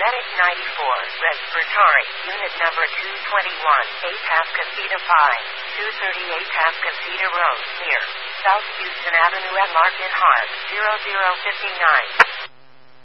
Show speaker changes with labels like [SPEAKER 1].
[SPEAKER 1] Medic 94, Respiratory, Unit Number 221, Atascocita 5, 230 Atascocita Road, near South Houston Avenue at Market Hart, 0059.